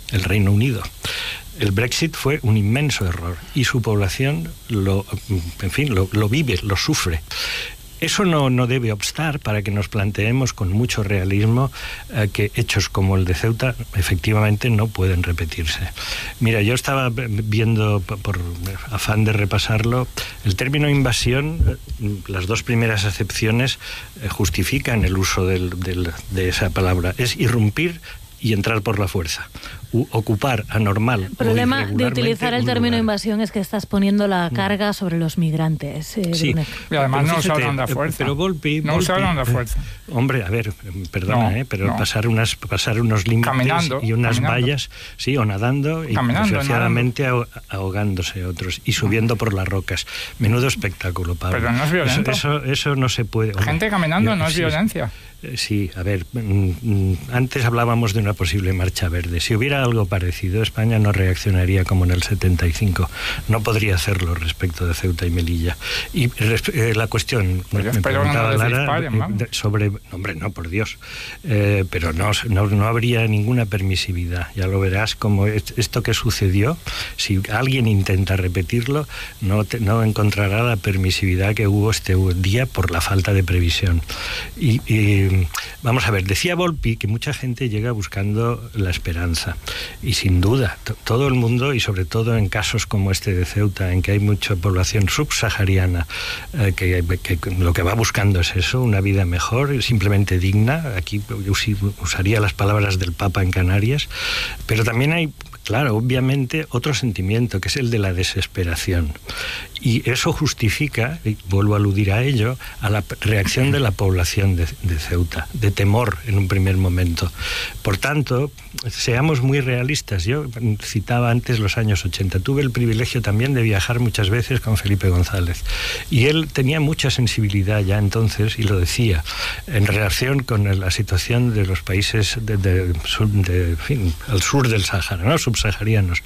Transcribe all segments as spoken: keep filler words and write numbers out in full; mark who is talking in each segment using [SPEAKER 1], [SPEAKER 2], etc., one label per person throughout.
[SPEAKER 1] el Reino Unido. El Brexit fue un inmenso error y su población lo, en fin, lo, lo vive, lo sufre. Eso no, no debe obstar para que nos planteemos con mucho realismo eh, que hechos como el de Ceuta efectivamente no pueden repetirse. Mira, yo estaba viendo, por afán de repasarlo, el término invasión, eh, las dos primeras acepciones eh, justifican el uso del, del, de esa palabra. Es irrumpir y entrar por la fuerza. U ocupar anormal.
[SPEAKER 2] El problema de utilizar el término lugar. invasión es que estás poniendo la carga sobre los migrantes. Eh,
[SPEAKER 1] sí.
[SPEAKER 3] Y además no usaron la fuerza.
[SPEAKER 1] Pero Volpi,
[SPEAKER 3] no
[SPEAKER 1] Volpi,
[SPEAKER 3] usaron la fuerza.
[SPEAKER 1] Eh, hombre, a ver, perdona,
[SPEAKER 3] no,
[SPEAKER 1] eh, pero
[SPEAKER 3] no.
[SPEAKER 1] pasar unas pasar unos límites
[SPEAKER 3] caminando,
[SPEAKER 1] y unas
[SPEAKER 3] caminando. vallas,
[SPEAKER 1] sí, o nadando,
[SPEAKER 3] caminando,
[SPEAKER 1] y desgraciadamente ahogándose otros y subiendo por las rocas. Menudo espectáculo, Pablo.
[SPEAKER 3] Pero no es violento.
[SPEAKER 1] Eso, eso, eso no se puede.
[SPEAKER 3] Gente hombre, caminando yo, no es
[SPEAKER 1] sí,
[SPEAKER 3] violencia.
[SPEAKER 1] Sí, a ver, antes hablábamos de una posible marcha verde. Si hubiera algo parecido, España no reaccionaría como en el setenta y cinco. No podría hacerlo respecto de Ceuta y Melilla. Y eh, la cuestión,
[SPEAKER 3] pues
[SPEAKER 1] me preguntaba
[SPEAKER 3] no
[SPEAKER 1] Lara,
[SPEAKER 3] disparen,
[SPEAKER 1] sobre... Hombre, no, por Dios. Eh, pero no, no, no habría ninguna permisividad. Ya lo verás como esto que sucedió, si alguien intenta repetirlo, no, te, no encontrará la permisividad que hubo este día por la falta de previsión. Y... y vamos a ver, decía Volpi que mucha gente llega buscando la esperanza y sin duda todo el mundo, y sobre todo en casos como este de Ceuta, en que hay mucha población subsahariana eh, que, que lo que va buscando es eso, una vida mejor, simplemente digna. Aquí usaría las palabras del Papa en Canarias, pero también hay, claro, obviamente otro sentimiento, que es el de la desesperación. Y eso justifica, y vuelvo a aludir a ello, a la reacción de la población de, de Ceuta, de temor en un primer momento. Por tanto, seamos muy realistas. Yo citaba antes los años ochenta. Tuve el privilegio también de viajar muchas veces con Felipe González. Y él tenía mucha sensibilidad ya entonces, y lo decía, en relación con la situación de los países de, de, de, en fin, al sur del Sáhara, ¿no? Subsaharianos.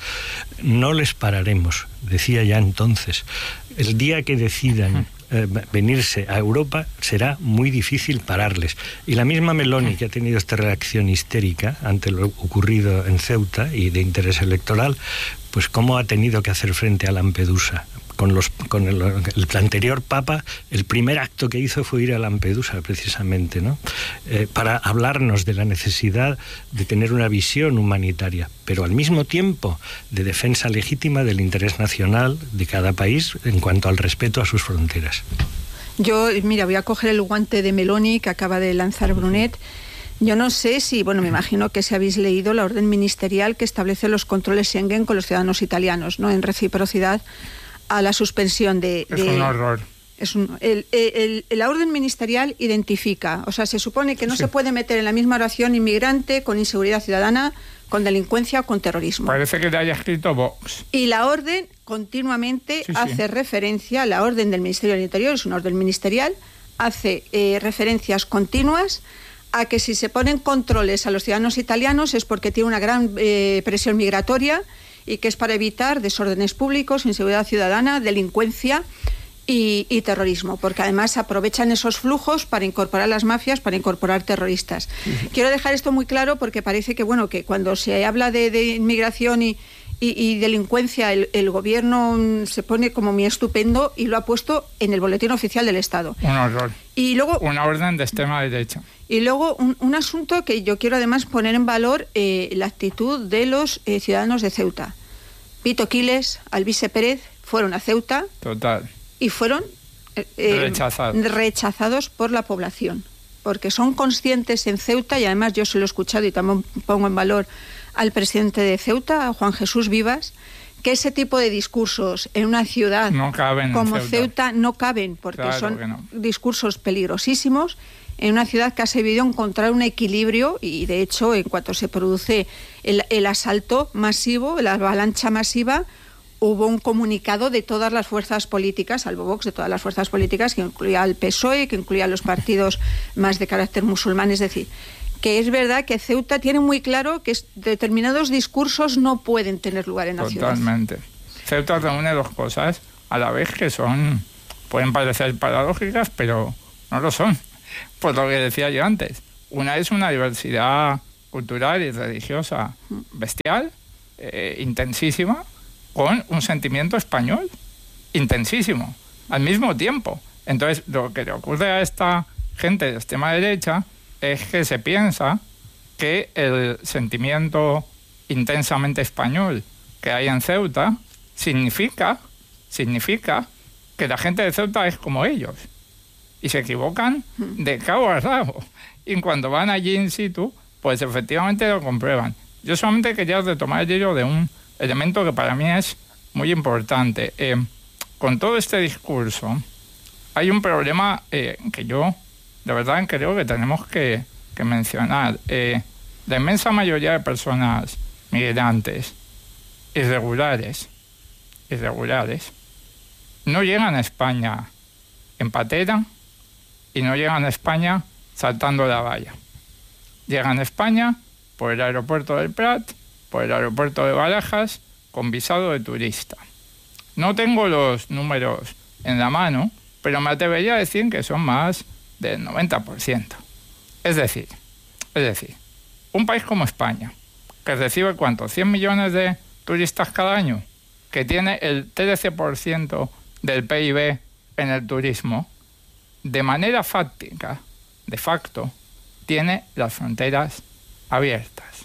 [SPEAKER 1] No les pararemos, decía ya entonces. El día que decidan eh, venirse a Europa será muy difícil pararles. Y la misma Meloni, que ha tenido esta reacción histérica ante lo ocurrido en Ceuta y de interés electoral, pues cómo ha tenido que hacer frente a Lampedusa. Con, los, con el, el anterior Papa, el primer acto que hizo fue ir a Lampedusa, precisamente, ¿no? Eh, para hablarnos de la necesidad de tener una visión humanitaria, pero al mismo tiempo de defensa legítima del interés nacional de cada país en cuanto al respeto a sus fronteras.
[SPEAKER 4] Yo, mira, voy a coger el guante de Meloni que acaba de lanzar Brunet. Yo no sé si, bueno, me imagino que si habéis leído la orden ministerial que establece los controles Schengen con los ciudadanos italianos, ¿no? En reciprocidad a la suspensión de...
[SPEAKER 3] Es
[SPEAKER 4] de,
[SPEAKER 3] un horror.
[SPEAKER 4] Es un, el, el, el, la orden ministerial identifica, o sea, se supone que no sí. se puede meter en la misma oración inmigrante con inseguridad ciudadana, con delincuencia o con terrorismo.
[SPEAKER 3] Parece que te haya escrito Vox.
[SPEAKER 4] Y la orden continuamente sí, hace sí. referencia, la orden del Ministerio del Interior, es una orden ministerial, hace eh, referencias continuas a que si se ponen controles a los ciudadanos italianos es porque tiene una gran eh, presión migratoria y que es para evitar desórdenes públicos, inseguridad ciudadana, delincuencia y, y terrorismo, porque además aprovechan esos flujos para incorporar las mafias, para incorporar terroristas. Uh-huh. Quiero dejar esto muy claro porque parece que, bueno, que cuando se habla de, de inmigración y, y, y delincuencia, el, el gobierno se pone como muy estupendo y lo ha puesto en el boletín oficial del Estado.
[SPEAKER 3] Un horror.
[SPEAKER 4] Y luego,
[SPEAKER 3] una orden de extrema derecha.
[SPEAKER 4] Y luego un, un asunto que yo quiero además poner en valor, eh, la actitud de los eh, ciudadanos de Ceuta. Vito Quiles, Alvise Pérez fueron a Ceuta.
[SPEAKER 3] Total.
[SPEAKER 4] Y fueron eh,
[SPEAKER 3] rechazados.
[SPEAKER 4] rechazados por la población, porque son conscientes en Ceuta, y además yo se lo he escuchado y también pongo en valor al presidente de Ceuta, a Juan Jesús Vivas, que ese tipo de discursos en una ciudad
[SPEAKER 3] no caben
[SPEAKER 4] como
[SPEAKER 3] en Ceuta.
[SPEAKER 4] Ceuta no caben, porque
[SPEAKER 3] claro
[SPEAKER 4] son
[SPEAKER 3] no.
[SPEAKER 4] discursos peligrosísimos en una ciudad que ha sabido encontrar un equilibrio, y de hecho en cuanto se produce el, el asalto masivo, la avalancha masiva, hubo un comunicado de todas las fuerzas políticas, salvo Vox, de todas las fuerzas políticas, que incluía al P S O E, que incluía a los partidos más de carácter musulmán. Es decir, que es verdad que Ceuta tiene muy claro que determinados discursos no pueden tener lugar en la ciudad.
[SPEAKER 3] Totalmente. Ceuta reúne dos cosas a la vez que son, pueden parecer paradójicas, pero no lo son. Por lo que decía yo antes, una es una diversidad cultural y religiosa bestial, eh, intensísima, con un sentimiento español intensísimo, al mismo tiempo. Entonces, lo que le ocurre a esta gente de extrema derecha es que se piensa que el sentimiento intensamente español que hay en Ceuta significa, significa que la gente de Ceuta es como ellos. Y se equivocan de cabo a rabo. Y cuando van allí in situ, pues efectivamente lo comprueban. Yo solamente quería retomar el hilo de un elemento que para mí es muy importante. Eh, con todo este discurso, hay un problema eh, que yo, de verdad, creo que tenemos que, que mencionar. Eh, la inmensa mayoría de personas migrantes irregulares, irregulares, no llegan a España en patera y no llegan a España saltando la valla. Llegan a España por el aeropuerto del Prat, por el aeropuerto de Barajas, con visado de turista. No tengo los números en la mano, pero me atrevería a decir que son más del noventa por ciento. Es decir, es decir, un país como España, que recibe ¿cuánto? cien millones de turistas cada año, que tiene el trece por ciento del P I B en el turismo, de manera fáctica, de facto, tiene las fronteras abiertas.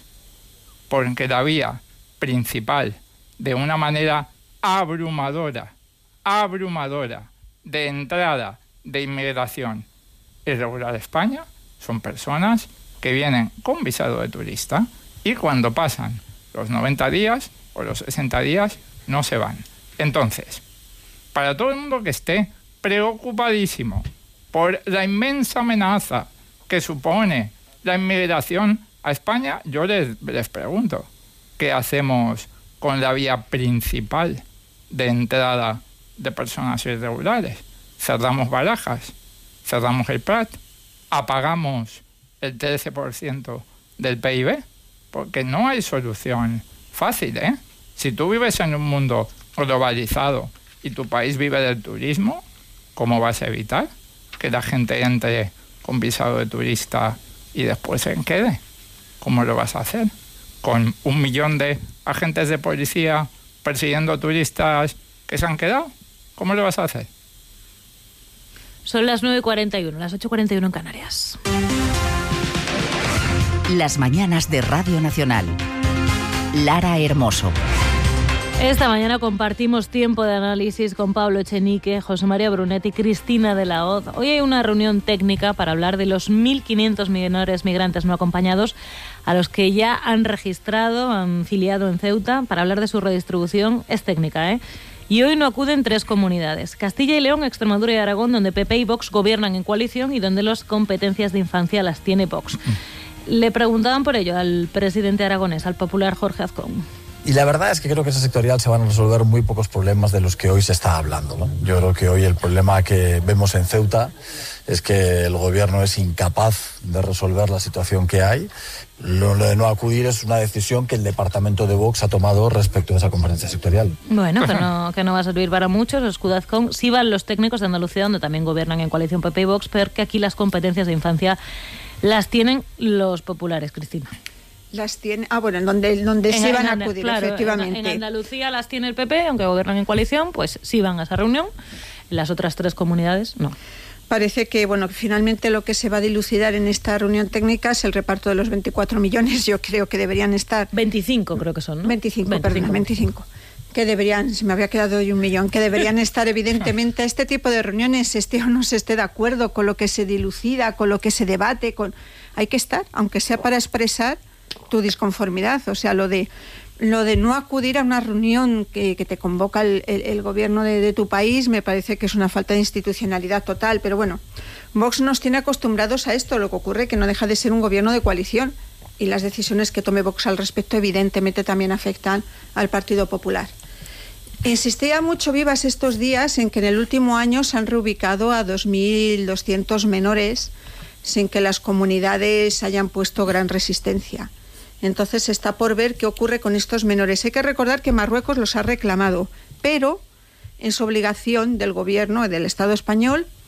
[SPEAKER 3] Porque la vía principal, de una manera abrumadora, abrumadora, de entrada de inmigración irregular a España, son personas que vienen con visado de turista y cuando pasan los noventa días o los sesenta días no se van. Entonces, para todo el mundo que esté preocupadísimo por la inmensa amenaza que supone la inmigración a España, yo les, les pregunto, ¿qué hacemos con la vía principal de entrada de personas irregulares? ¿Cerramos Barajas? ¿Cerramos el Prat? ¿Apagamos el trece por ciento del P I B? Porque no hay solución fácil, ¿eh? Si tú vives en un mundo globalizado y tu país vive del turismo, ¿cómo vas a evitar que la gente entre con visado de turista y después se quede? ¿Cómo lo vas a hacer? ¿Con un millón de agentes de policía persiguiendo turistas que se han quedado? ¿Cómo lo vas a hacer?
[SPEAKER 2] Son las nueve y cuarenta y uno, las ocho y cuarenta y uno en Canarias.
[SPEAKER 5] Las mañanas de Radio Nacional. Lara Hermoso.
[SPEAKER 2] Esta mañana compartimos tiempo de análisis con Pablo Echenique, José María Brunet y Cristina de la Hoz. Hoy hay una reunión técnica para hablar de los mil quinientos menores migrantes no acompañados a los que ya han registrado, han filiado en Ceuta. Para hablar de su redistribución es técnica, ¿eh? Y hoy no acuden tres comunidades: Castilla y León, Extremadura y Aragón, donde P P y Vox gobiernan en coalición y donde las competencias de infancia las tiene Vox. Le preguntaban por ello al presidente aragonés, al popular Jorge Azcón.
[SPEAKER 6] Y la verdad es que creo que esa sectorial se van a resolver muy pocos problemas de los que hoy se está hablando, ¿no? Yo creo que hoy el problema que vemos en Ceuta es que el gobierno es incapaz de resolver la situación que hay. Lo de no acudir es una decisión que el departamento de Vox ha tomado respecto a esa conferencia sectorial.
[SPEAKER 2] Bueno, que no, que no va a servir para muchos. Escudo Azcón, sí van los técnicos de Andalucía, donde también gobiernan en coalición P P y Vox, pero que aquí las competencias de infancia las tienen los populares, Cristina.
[SPEAKER 4] Las tiene, ah, bueno, en donde, donde en, sí van en, a acudir, claro, efectivamente.
[SPEAKER 2] En, en Andalucía las tiene el P P, aunque gobiernan en coalición, pues sí van a esa reunión. Las otras tres comunidades, no.
[SPEAKER 4] Parece que, bueno, finalmente lo que se va a dilucidar en esta reunión técnica es el reparto de los veinticuatro millones. Yo creo que deberían estar...
[SPEAKER 2] veinticinco creo que son, ¿no?
[SPEAKER 4] veinticinco, veinticinco. Perdón, veinticinco. Que deberían, se me había quedado hoy un millón, que deberían estar evidentemente a este tipo de reuniones, esté o no se esté de acuerdo con lo que se dilucida, con lo que se debate, con hay que estar, aunque sea para expresar tu disconformidad. O sea, lo de lo de no acudir a una reunión que, que te convoca el, el, el gobierno de, de tu país me parece que es una falta de institucionalidad total. Pero bueno, Vox nos tiene acostumbrados a esto. Lo que ocurre es que no deja de ser un gobierno de coalición y las decisiones que tome Vox al respecto evidentemente también afectan al Partido Popular. Insistía mucho Vivas estos días en que en el último año se han reubicado a dos mil doscientos menores sin que las comunidades hayan puesto gran resistencia. Entonces está por ver qué ocurre con estos menores. Hay que recordar que Marruecos los ha reclamado, pero es obligación del gobierno, del Estado español,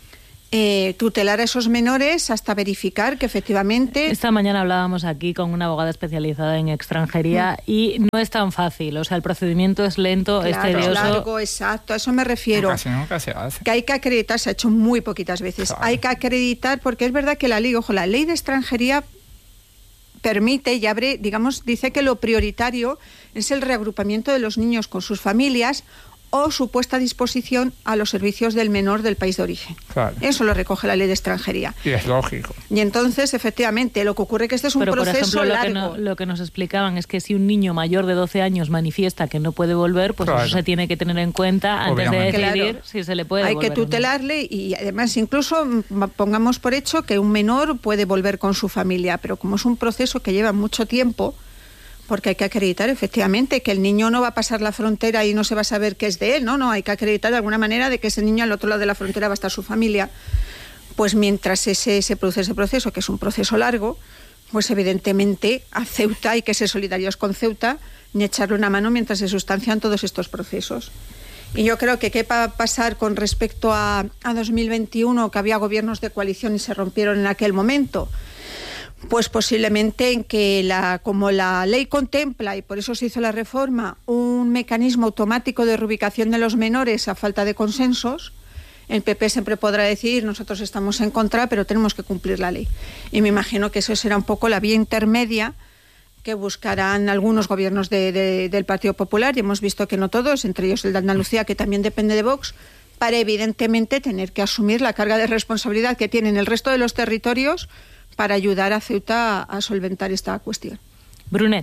[SPEAKER 4] eh, tutelar a esos menores hasta verificar que efectivamente...
[SPEAKER 2] Esta mañana hablábamos aquí con una abogada especializada en extranjería mm. y no es tan fácil, o sea, el procedimiento es lento,
[SPEAKER 4] claro,
[SPEAKER 2] es tedioso.
[SPEAKER 4] Largo, exacto, a eso me refiero.
[SPEAKER 3] Casi nunca se hace.
[SPEAKER 4] Que hay que acreditar, se ha hecho muy poquitas veces, claro. Hay que acreditar, porque es verdad que la ley, ojo, la ley de extranjería permite y abre, digamos, dice que lo prioritario es el reagrupamiento de los niños con sus familias o su puesta a disposición a los servicios del menor del país de origen. Claro. Eso lo recoge la ley de extranjería.
[SPEAKER 3] Y es lógico.
[SPEAKER 4] Y entonces, efectivamente, lo que ocurre es que este es un
[SPEAKER 2] Pero,
[SPEAKER 4] proceso
[SPEAKER 2] por ejemplo, lo
[SPEAKER 4] largo.
[SPEAKER 2] Que no, lo que nos explicaban es que si un niño mayor de doce años manifiesta que no puede volver, pues claro. Eso se tiene que tener en cuenta antes Obviamente. de decidir claro. si se le puede
[SPEAKER 4] Hay
[SPEAKER 2] volver.
[SPEAKER 4] Hay que tutelarle y además incluso pongamos por hecho que un menor puede volver con su familia, pero como es un proceso que lleva mucho tiempo, porque hay que acreditar efectivamente que el niño no va a pasar la frontera y no se va a saber qué es de él, no, no, hay que acreditar de alguna manera de que ese niño al otro lado de la frontera va a estar su familia. Pues mientras ese, se produce ese proceso, que es un proceso largo, pues evidentemente a Ceuta hay que ser solidarios con Ceuta ni echarle una mano mientras se sustancian todos estos procesos. Y yo creo que qué va a pasar con respecto a, a dos mil veintiuno, que había gobiernos de coalición y se rompieron en aquel momento. Pues posiblemente en que, la, como la ley contempla, y por eso se hizo la reforma, un mecanismo automático de reubicación de los menores a falta de consensos, el P P siempre podrá decir, nosotros estamos en contra, pero tenemos que cumplir la ley. Y me imagino que eso será un poco la vía intermedia que buscarán algunos gobiernos de, de, del Partido Popular, y hemos visto que no todos, entre ellos el de Andalucía, que también depende de Vox, para evidentemente tener que asumir la carga de responsabilidad que tienen el resto de los territorios para ayudar a Ceuta a solventar esta cuestión.
[SPEAKER 2] Brunet.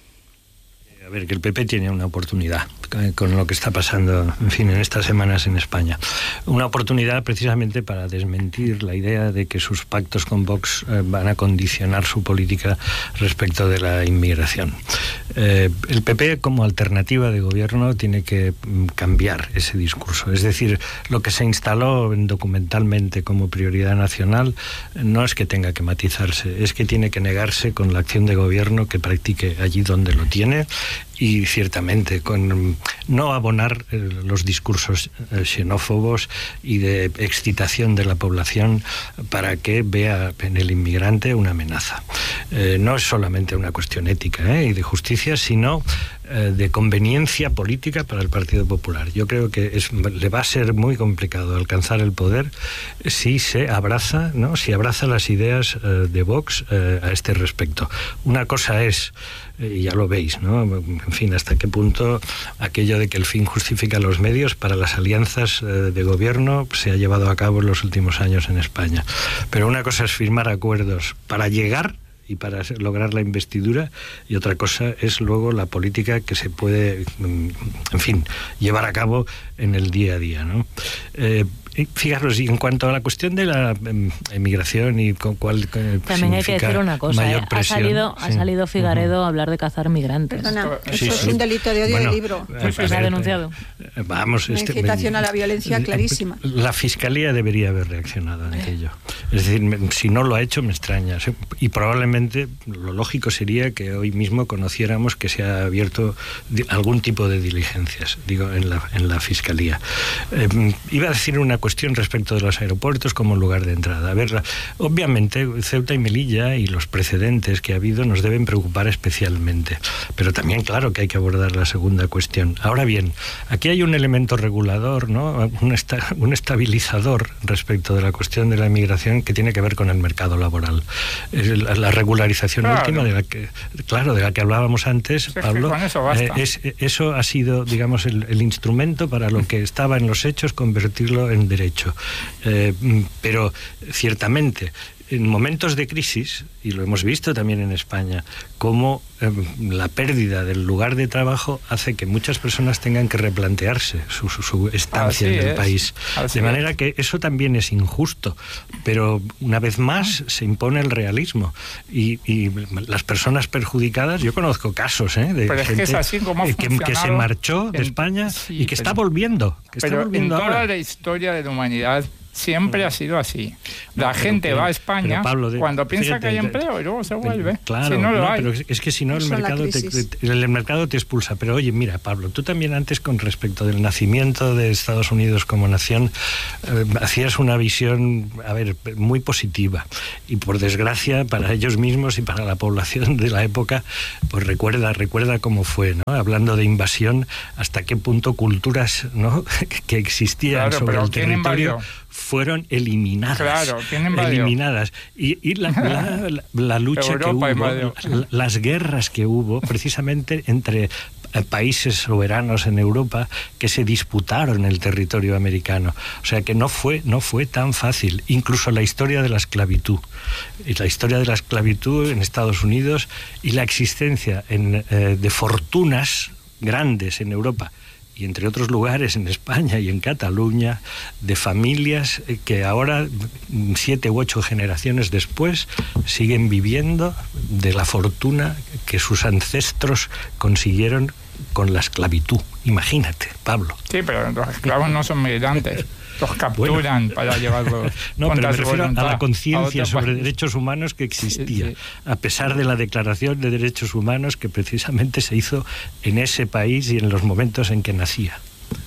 [SPEAKER 1] A ver, que el P P tiene una oportunidad con lo que está pasando, en fin, en estas semanas en España. Una oportunidad precisamente para desmentir la idea de que sus pactos con Vox eh, van a condicionar su política respecto de la inmigración. Eh, el P P, como alternativa de gobierno, tiene que mm, cambiar ese discurso. Es decir, lo que se instaló documentalmente como prioridad nacional no es que tenga que matizarse, es que tiene que negarse con la acción de gobierno que practique allí donde lo tiene, y ciertamente con no abonar eh, los discursos eh, xenófobos y de excitación de la población para que vea en el inmigrante una amenaza. Eh, no es solamente una cuestión ética eh, y de justicia, sino eh, de conveniencia política para el Partido Popular. Yo creo que es, le va a ser muy complicado alcanzar el poder si se abraza, ¿no? si abraza las ideas eh, de Vox eh, a este respecto. Una cosa es, y ya lo veis, ¿no? En fin, hasta qué punto aquello de que el fin justifica los medios para las alianzas eh, de gobierno se ha llevado a cabo en los últimos años en España. Pero una cosa es firmar acuerdos para llegar y para lograr la investidura, y otra cosa es luego la política que se puede, en fin, llevar a cabo en el día a día, ¿no? Eh, Fijaros, y en cuanto a la cuestión de la eh, emigración y con cuál eh,
[SPEAKER 2] también hay que decir una cosa, eh, ha salido, sí. ha salido Figaredo uh-huh. a hablar de cazar migrantes.
[SPEAKER 4] Perdona, eso
[SPEAKER 1] sí,
[SPEAKER 4] es
[SPEAKER 1] sí.
[SPEAKER 4] un delito de odio
[SPEAKER 1] bueno,
[SPEAKER 4] del libro.
[SPEAKER 2] Eh, pues se ha denunciado.
[SPEAKER 1] Eh, vamos,
[SPEAKER 4] una
[SPEAKER 1] este,
[SPEAKER 4] incitación a la violencia clarísima.
[SPEAKER 1] La Fiscalía debería haber reaccionado en aquello. Es decir, me, si no lo ha hecho, me extraña. Y probablemente lo lógico sería que hoy mismo conociéramos que se ha abierto di, algún tipo de diligencias, digo, en la, en la Fiscalía. Eh, iba a decir una cuestión respecto de los aeropuertos como lugar de entrada. A ver, la, obviamente Ceuta y Melilla y los precedentes que ha habido nos deben preocupar especialmente, pero también claro que hay que abordar la segunda cuestión. Ahora bien, aquí hay un elemento regulador, ¿no? un, esta, un estabilizador respecto de la cuestión de la inmigración que tiene que ver con el mercado laboral. La, la regularización claro. última de la que, claro, de la que hablábamos antes, sí, Pablo,
[SPEAKER 3] con eso, basta.
[SPEAKER 1] Eh, es, eso ha sido, digamos, el, el instrumento para lo que estaba en los hechos, convertirlo en derecho. Eh, pero ciertamente en momentos de crisis, y lo hemos visto también en España, cómo eh, la pérdida del lugar de trabajo hace que muchas personas tengan que replantearse su, su, su estancia Así en el es. país. Así de manera es. que eso también es injusto, pero una vez más se impone el realismo. Y, y las personas perjudicadas, yo conozco casos ¿eh? de
[SPEAKER 3] pero
[SPEAKER 1] gente
[SPEAKER 3] es que, es así como
[SPEAKER 1] que, que se marchó de
[SPEAKER 3] en,
[SPEAKER 1] España
[SPEAKER 3] sí,
[SPEAKER 1] y que
[SPEAKER 3] pero,
[SPEAKER 1] está volviendo. Que
[SPEAKER 3] pero
[SPEAKER 1] está volviendo
[SPEAKER 3] en toda
[SPEAKER 1] ahora.
[SPEAKER 3] la historia de la humanidad siempre
[SPEAKER 1] no.
[SPEAKER 3] ha sido así. La
[SPEAKER 1] no,
[SPEAKER 3] gente
[SPEAKER 1] pero,
[SPEAKER 3] va a España
[SPEAKER 1] Pablo, de,
[SPEAKER 3] cuando piensa
[SPEAKER 1] fíjate,
[SPEAKER 3] que hay empleo y luego se vuelve.
[SPEAKER 1] Claro,
[SPEAKER 3] si no lo
[SPEAKER 1] no,
[SPEAKER 3] hay.
[SPEAKER 1] pero es, es que si no el mercado, te, el mercado te expulsa. Pero oye, mira, Pablo, tú también antes con respecto del nacimiento de Estados Unidos como nación, eh, hacías una visión, a ver, muy positiva. Y por desgracia, para ellos mismos y para la población de la época, pues recuerda, recuerda cómo fue, ¿no? Hablando de invasión, hasta qué punto culturas, ¿no?, que existían
[SPEAKER 3] claro,
[SPEAKER 1] sobre el territorio
[SPEAKER 3] invadió?
[SPEAKER 1] fueron eliminadas.
[SPEAKER 3] Claro, ¿quién invadió?
[SPEAKER 1] Eliminadas. Y, y la, la, la, la lucha
[SPEAKER 3] Europa
[SPEAKER 1] que hubo, la, las guerras que hubo, precisamente entre países soberanos en Europa que se disputaron el territorio americano. O sea que no fue, no fue tan fácil. Incluso la historia de la esclavitud. Y la historia de la esclavitud en Estados Unidos y la existencia en, eh, de fortunas grandes en Europa y entre otros lugares en España y en Cataluña, de familias que ahora, siete u ocho generaciones después, siguen viviendo de la fortuna que sus ancestros consiguieron con la esclavitud. Imagínate, Pablo.
[SPEAKER 3] Sí, pero los esclavos no son migrantes. Los capturan bueno. para llevarlos.
[SPEAKER 1] No, pero me refiero
[SPEAKER 3] voluntad,
[SPEAKER 1] a la conciencia sobre
[SPEAKER 3] país.
[SPEAKER 1] derechos humanos que existía,
[SPEAKER 3] sí, sí.
[SPEAKER 1] a pesar de la Declaración de Derechos Humanos que precisamente se hizo en ese país y en los momentos en que nacía.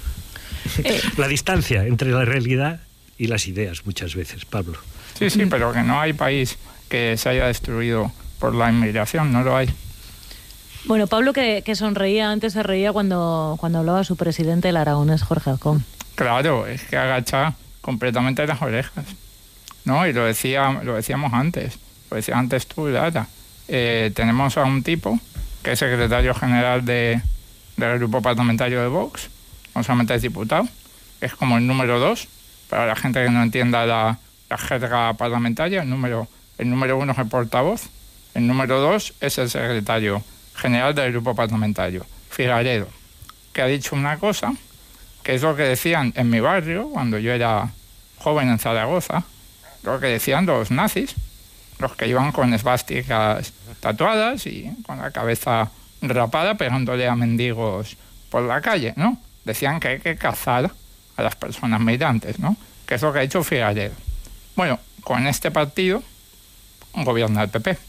[SPEAKER 1] Eh. La distancia entre la realidad y las ideas, muchas veces, Pablo.
[SPEAKER 3] Sí, sí, pero que no hay país que se haya destruido por la inmigración, no lo hay.
[SPEAKER 2] Bueno, Pablo, que, que sonreía antes, se reía cuando, cuando hablaba su presidente, el aragonés Jorge Alcón.
[SPEAKER 3] Claro, es que agacha completamente las orejas, ¿no? Y lo decía, lo decíamos antes, lo decía antes tú, Lara. Eh, tenemos a un tipo que es secretario general de, del grupo parlamentario de Vox, no solamente es diputado, es como el número dos, para la gente que no entienda la, la jerga parlamentaria, el número, el número uno es el portavoz, el número dos es el secretario general del grupo parlamentario, Figaredo, que ha dicho una cosa que es lo que decían en mi barrio, cuando yo era joven en Zaragoza, lo que decían los nazis, los que iban con esvásticas tatuadas y con la cabeza rapada pegándole a mendigos por la calle, ¿no? Decían que hay que cazar a las personas migrantes, ¿no? Que es lo que ha hecho Figaredo. Bueno, con este partido gobierna el P P.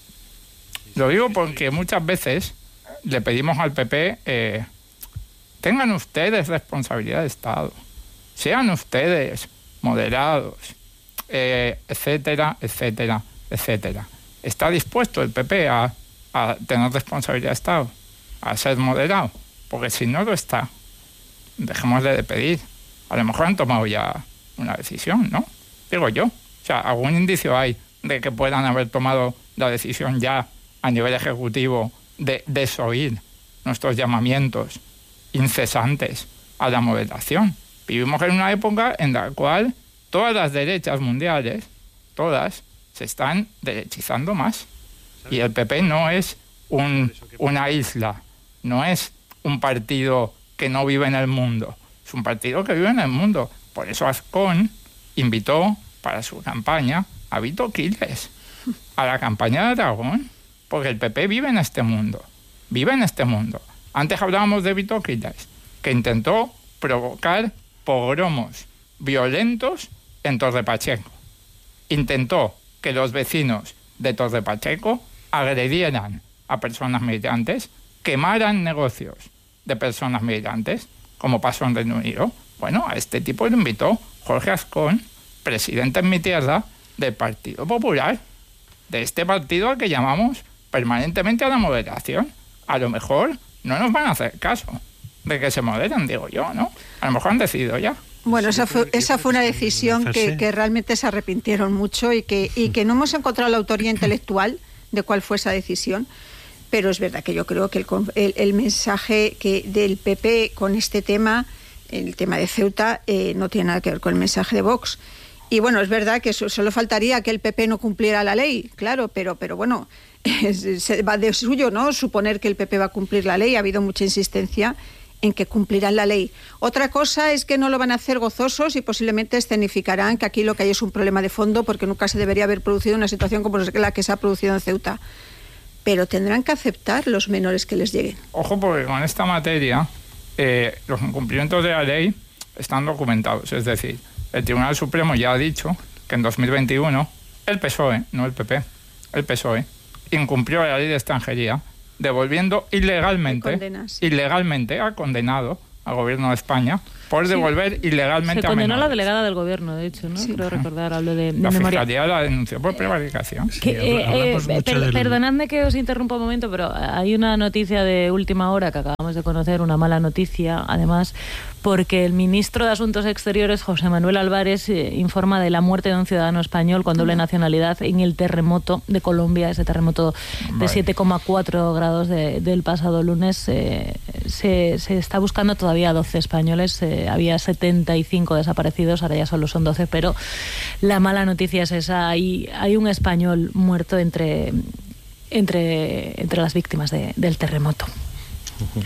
[SPEAKER 3] Lo digo porque muchas veces le pedimos al P P... Eh, tengan ustedes responsabilidad de Estado, sean ustedes moderados, eh, etcétera, etcétera, etcétera. ¿Está dispuesto el P P a, a tener responsabilidad de Estado, a ser moderado? Porque si no lo está, dejémosle de pedir. A lo mejor han tomado ya una decisión, ¿no? Digo yo. O sea, algún indicio hay de que puedan haber tomado la decisión ya a nivel ejecutivo de desoír nuestros llamamientos incesantes a la moderación. Vivimos en una época en la cual todas las derechas mundiales, todas, se están derechizando más. Y el P P no es un, una isla, no es un partido que no vive en el mundo, es un partido que vive en el mundo. Por eso Azcón invitó para su campaña a Vito Quiles a la campaña de Aragón, porque el P P vive en este mundo, vive en este mundo. Antes hablábamos de Vito Quiles, que intentó provocar pogromos violentos en Torre Pacheco. Intentó que los vecinos de Torre Pacheco agredieran a personas migrantes, quemaran negocios de personas migrantes, como pasó en Reino Unido. Bueno, a este tipo lo invitó Jorge Azcón, presidente en mi tierra del Partido Popular, de este partido al que llamamos permanentemente a la moderación. A lo mejor no nos van a hacer caso de que se moderen, digo yo, ¿no? A lo mejor han decidido ya.
[SPEAKER 4] Bueno, esa fue, esa fue una decisión que, que realmente se arrepintieron mucho y que, y que no hemos encontrado la autoría intelectual de cuál fue esa decisión, pero es verdad que yo creo que el, el, el mensaje que del P P con este tema, el tema de Ceuta, eh, no tiene nada que ver con el mensaje de Vox. Y bueno, es verdad que solo faltaría que el P P no cumpliera la ley, claro, pero, pero bueno, se va de suyo, ¿no?, suponer que el P P va a cumplir la ley. Ha habido mucha insistencia en que cumplirán la ley. Otra cosa es que no lo van a hacer gozosos y posiblemente escenificarán que aquí lo que hay es un problema de fondo, porque nunca se debería haber producido una situación como la que se ha producido en Ceuta. Pero tendrán que aceptar los menores que les lleguen.
[SPEAKER 3] Ojo, porque con esta materia eh, los incumplimientos de la ley están documentados. Es decir, el Tribunal Supremo ya ha dicho que en dos mil veintiuno el P S O E, no el P P, el P S O E, incumplió la ley de extranjería, devolviendo ilegalmente, ilegalmente ha condenado al gobierno de España por devolver sí. ilegalmente
[SPEAKER 2] Se condenó
[SPEAKER 3] a
[SPEAKER 2] a la delegada del gobierno, de hecho, ¿no? Sí. Creo recordar, hablo de, de
[SPEAKER 3] la
[SPEAKER 2] memoria.
[SPEAKER 3] Fiscalía la denunció por prevaricación.
[SPEAKER 2] Sí, eh, eh, eh, per, del... Perdonadme que os interrumpa un momento, pero hay una noticia de última hora que acabamos de conocer, una mala noticia, además, porque el ministro de Asuntos Exteriores, José Manuel Álvarez, eh, informa de la muerte de un ciudadano español con doble nacionalidad en el terremoto de Colombia, ese terremoto de siete coma cuatro grados de, del pasado lunes. Eh, se, se está buscando todavía doce españoles, eh, había setenta y cinco desaparecidos, ahora ya solo son doce, pero la mala noticia es esa, hay, hay un español muerto entre, entre, entre las víctimas de, del terremoto.
[SPEAKER 1] Uh-huh.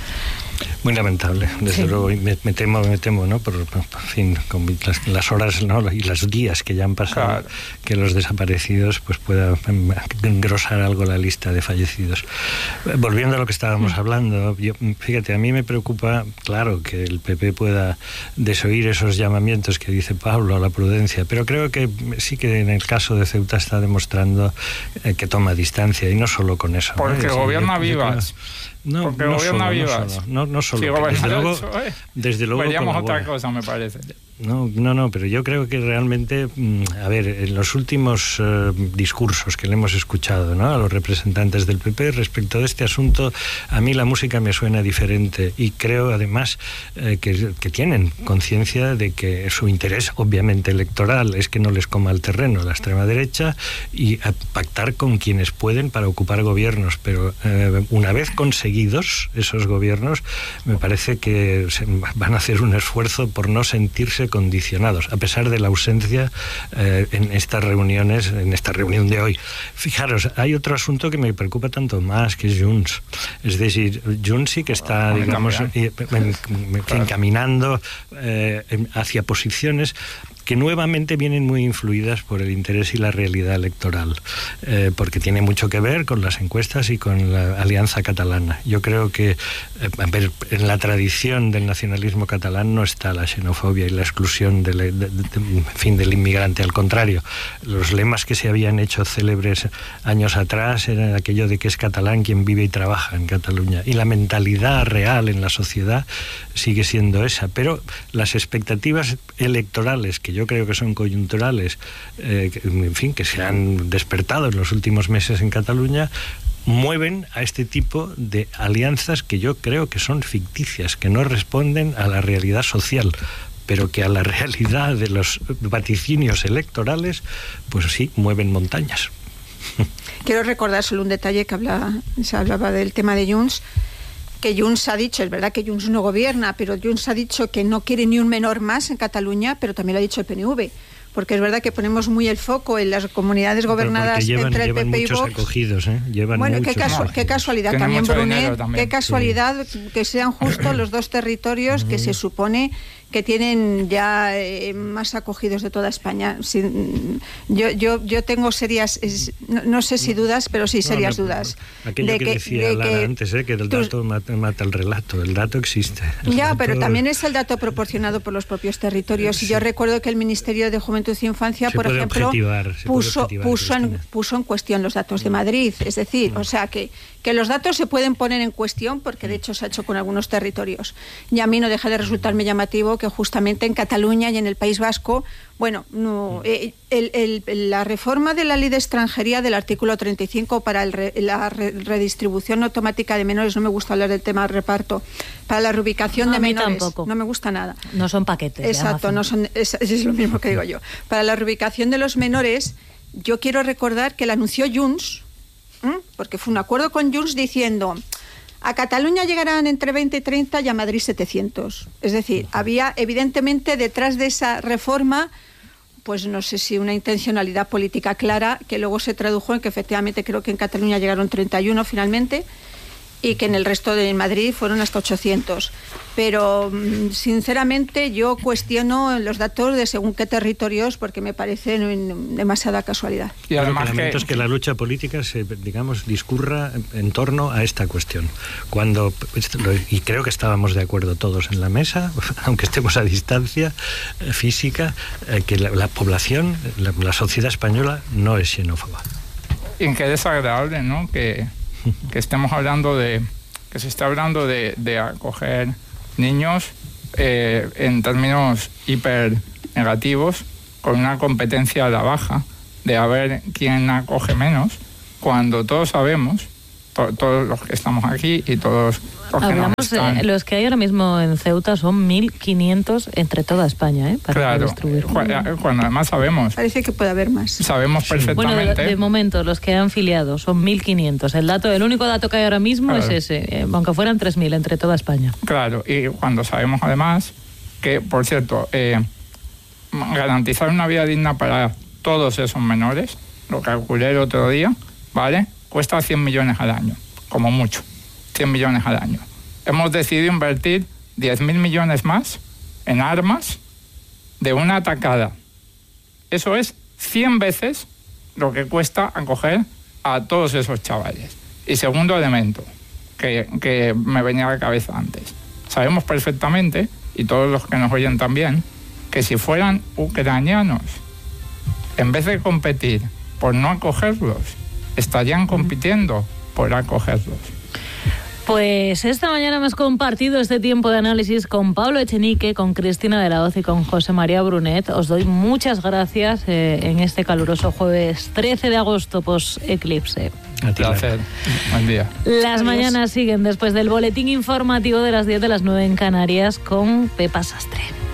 [SPEAKER 1] Muy lamentable, desde sí. luego, me, me temo, me temo, ¿no? Por, por fin, con las, las horas, ¿no? Y los días que ya han pasado, claro. que los desaparecidos pues pueda engrosar algo la lista de fallecidos. Volviendo a lo que estábamos sí. hablando, yo, fíjate, a mí me preocupa, claro, que el P P pueda desoír esos llamamientos que dice Pablo a la prudencia, pero creo que sí que en el caso de Ceuta está demostrando eh, que toma distancia, y no solo con eso.
[SPEAKER 3] Porque
[SPEAKER 1] ¿no?
[SPEAKER 3] gobierna Vivas.
[SPEAKER 1] No,
[SPEAKER 3] Porque
[SPEAKER 1] no
[SPEAKER 3] gobierna
[SPEAKER 1] solo,
[SPEAKER 3] Vivas.
[SPEAKER 1] No, no, no solo.
[SPEAKER 3] Si
[SPEAKER 1] desde luego,
[SPEAKER 3] eso, eh.
[SPEAKER 1] desde luego
[SPEAKER 3] veríamos
[SPEAKER 1] colabora.
[SPEAKER 3] otra cosa, me parece.
[SPEAKER 1] No, no, no, pero yo creo que realmente, a ver, en los últimos uh, discursos que le hemos escuchado, ¿no?, a los representantes del P P respecto de este asunto, a mí la música me suena diferente, y creo además eh, que, que tienen conciencia de que su interés, obviamente electoral, es que no les coma el terreno la extrema derecha, y a pactar con quienes pueden para ocupar gobiernos, pero eh, una vez conseguidos esos gobiernos, me parece que se van a hacer un esfuerzo por no sentirse condicionados, a pesar de la ausencia eh, en estas reuniones, en esta reunión de hoy. Fijaros, hay otro asunto que me preocupa tanto más, que es Junts. Es decir, Junts sí que está, oh, digamos, en, en, en, encaminando eh, hacia posiciones que nuevamente vienen muy influidas por el interés y la realidad electoral, eh, porque tiene mucho que ver con las encuestas y con la Alianza Catalana. Yo creo que eh, a ver, en la tradición del nacionalismo catalán no está la xenofobia y la exclusión del, de, de, de, en fin, del inmigrante. Al contrario, los lemas que se habían hecho célebres años atrás eran aquello de que es catalán quien vive y trabaja en Cataluña, y la mentalidad real en la sociedad sigue siendo esa, pero las expectativas electorales, que yo creo que son coyunturales, eh, que, en fin, que se han despertado en los últimos meses en Cataluña, mueven a este tipo de alianzas que yo creo que son ficticias, que no responden a la realidad social, pero que a la realidad de los vaticinios electorales, pues sí, mueven montañas.
[SPEAKER 4] Quiero recordar solo un detalle que habla, se hablaba del tema de Junts, que Junts ha dicho, es verdad que Junts no gobierna, pero Junts ha dicho que no quiere ni un menor más en Cataluña, pero también lo ha dicho el P N V, porque es verdad que ponemos muy el foco en las comunidades gobernadas
[SPEAKER 1] llevan,
[SPEAKER 4] entre el
[SPEAKER 1] llevan
[SPEAKER 4] P P y Vox.
[SPEAKER 1] Acogidos, ¿eh? Llevan
[SPEAKER 4] bueno,
[SPEAKER 1] muchos
[SPEAKER 4] qué, casu qué casualidad también, Brunet, también. Qué casualidad sí. que sean justo los dos territorios uh-huh. que se supone que tienen ya eh, más acogidos de toda España. Sí, yo, yo, yo tengo serias, es, no, no sé si dudas, pero sí serias no, no, dudas.
[SPEAKER 1] Aquello de que, que decía de Lara que antes, eh, que el dato tus... mata, mata el relato, el dato existe. El
[SPEAKER 4] ya,
[SPEAKER 1] dato...
[SPEAKER 4] pero también es el dato proporcionado por los propios territorios. Sí. Y yo recuerdo que el Ministerio de Juventud y Infancia, se por ejemplo, puso, puso, en, puso en cuestión los datos de Madrid. Es decir, no. o sea, que, que los datos se pueden poner en cuestión, porque de hecho se ha hecho con algunos territorios. Y a mí no deja de resultarme llamativo que justamente en Cataluña y en el País Vasco, bueno, no, eh, el, el, la reforma de la ley de extranjería del artículo treinta y cinco para el re, la re, redistribución automática de menores, no me gusta hablar del tema del reparto, para la reubicación no, de menores, tampoco. No me gusta nada.
[SPEAKER 2] No son paquetes.
[SPEAKER 4] Exacto, no son, es, es lo mismo que digo yo. Para la reubicación de los menores, yo quiero recordar que la anunció Junts, ¿eh? porque fue un acuerdo con Junts diciendo: a Cataluña llegarán entre veinte y treinta y a Madrid setecientos. Es decir, había evidentemente detrás de esa reforma, pues no sé si una intencionalidad política clara, que luego se tradujo en que efectivamente creo que en Cataluña llegaron treinta y uno finalmente. y que en el resto de Madrid fueron hasta ochocientos. Pero sinceramente yo cuestiono los datos de según qué territorios porque me parecen demasiada casualidad.
[SPEAKER 1] Y además que, que... es que la lucha política se, digamos, discurra en torno a esta cuestión. Cuando, y creo que estábamos de acuerdo todos en la mesa, aunque estemos a distancia física, que la, la población, la, la sociedad española no es xenófoba.
[SPEAKER 3] Y que desagradable, ¿no? Que, que estemos hablando de, que se está hablando de, de acoger niños eh, en términos hiper negativos, con una competencia a la baja, de a ver quién acoge menos, cuando todos sabemos, to, todos los que estamos aquí y todos los que
[SPEAKER 2] Hablamos
[SPEAKER 3] nos están...
[SPEAKER 2] de, los que hay ahora mismo en Ceuta son mil quinientos entre toda España, ¿eh? Para
[SPEAKER 3] claro,
[SPEAKER 2] distribuir.
[SPEAKER 3] Cuando, cuando además sabemos...
[SPEAKER 4] Parece que puede haber más.
[SPEAKER 3] Sabemos perfectamente...
[SPEAKER 2] Bueno, de, de momento, los que han filiado son mil quinientos. El dato, el único dato que hay ahora mismo claro. es ese, eh, aunque fueran tres mil entre toda España.
[SPEAKER 3] Claro, y cuando sabemos además que, por cierto, eh, garantizar una vida digna para todos esos menores, lo calculé el otro día, ¿vale? Cuesta cien millones al año, como mucho, cien millones al año. Hemos decidido invertir diez mil millones más en armas de una atacada. Eso es cien veces lo que cuesta acoger a todos esos chavales. Y segundo elemento, que, que me venía a la cabeza antes. Sabemos perfectamente, y todos los que nos oyen también, que si fueran ucranianos, en vez de competir por no acogerlos, estarían compitiendo por acogerlos.
[SPEAKER 2] Pues esta mañana hemos compartido este tiempo de análisis con Pablo Echenique, con Cristina de la Hoz y con José María Brunet. Os doy muchas gracias eh, en este caluroso jueves trece de agosto post-eclipse.
[SPEAKER 3] Un placer. Buen día.
[SPEAKER 2] Las
[SPEAKER 4] Adiós.
[SPEAKER 2] Mañanas siguen después del boletín informativo de las diez de las nueve en Canarias con Pepa Sastre.